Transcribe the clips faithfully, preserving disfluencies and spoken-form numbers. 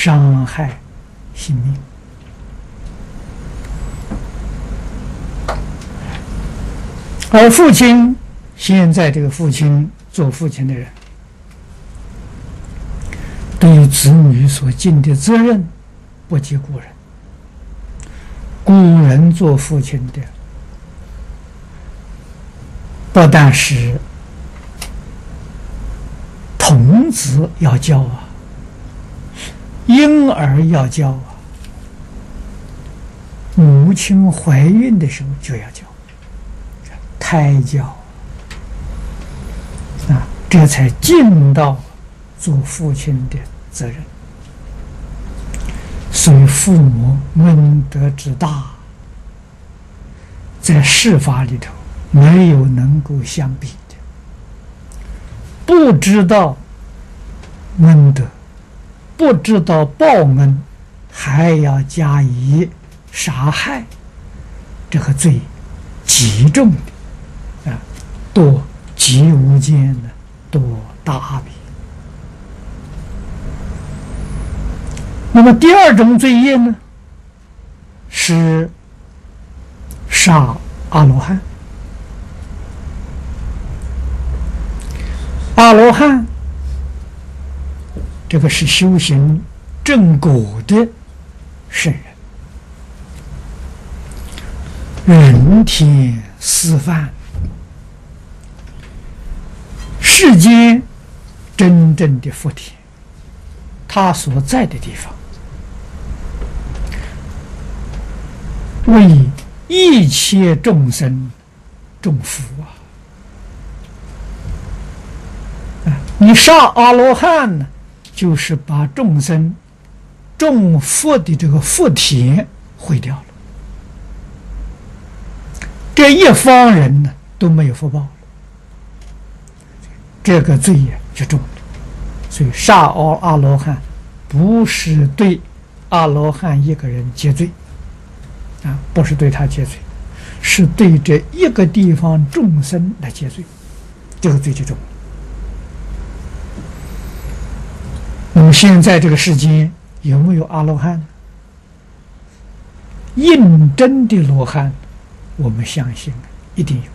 伤害性命。而父亲，现在这个父亲做父亲的人，对于子女所尽的责任不及古人。古人做父亲的，不但是童子要教啊，婴儿要教啊，母亲怀孕的时候就要教，胎教啊，这才尽到做父亲的责任。所以父母恩德之大，在世法里头没有能够相比的。不知道恩德，不知道报恩，还要加以杀害，这个罪极重的啊，多极无间的多大比。那么第二种罪业呢，是杀阿罗汉。阿罗汉这个是修行正果的圣人，人天四梵，世间真正的福田，他所在的地方，为一切众生种福啊！啊，你杀阿罗汉呢，就是把众生种福的这个福田毁掉了，这一方人呢都没有福报了，这个罪业就重了。所以杀阿阿罗汉不是对阿罗汉一个人结罪啊，不是对他结罪，是对这一个地方众生来结罪，这个罪就重了。那么现在这个世间有没有阿罗汉？印真的罗汉，我们相信一定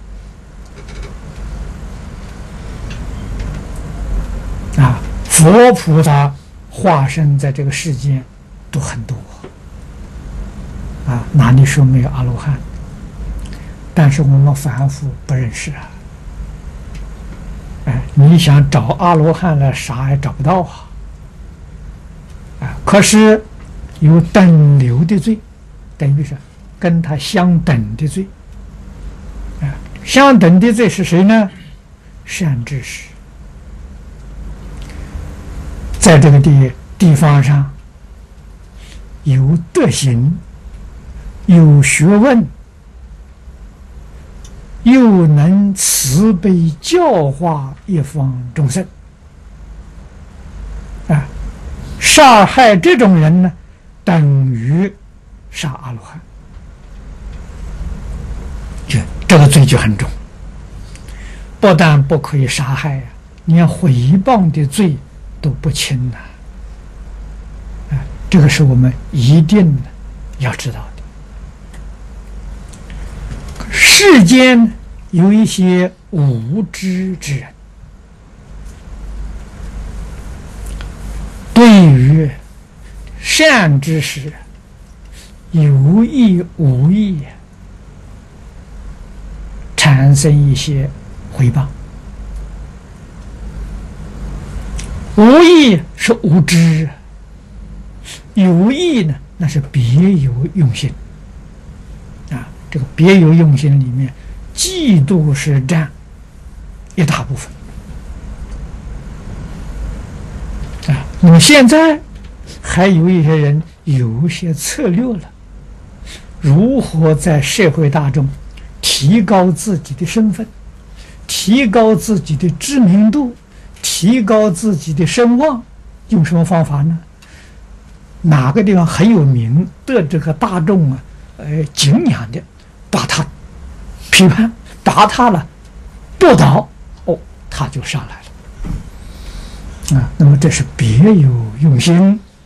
有啊。佛菩萨化身在这个世间都很多啊，哪里说没有阿罗汉？但是我们凡夫不认识啊。哎，你想找阿罗汉来杀也找不到啊。啊，可是有等流的罪，等于是跟他相等的罪。啊，相等的罪是谁呢？善知识。在这个地地方上，有德行，有学问，又能慈悲教化一方众生，啊，杀害这种人呢，等于杀阿罗汉，这这个罪就很重，不但不可以杀害呀、啊，连毁谤的罪都不轻呐、啊！啊，这个是我们一定要知道的。世间有一些无知之人，对于善知识有意无意产生一些回报。无意是无知，有意呢，那是别有用心啊。这个别有用心里面，嫉妒是占一大部分啊。那么现在还有一些人有些策略了，如何在社会大众提高自己的身份，提高自己的知名度，提高自己的声望，用什么方法呢？哪个地方很有名的这个大众啊，呃，敬仰的，把他批判，把他了驳倒，哦，他就上来了啊。那么这是别有用心。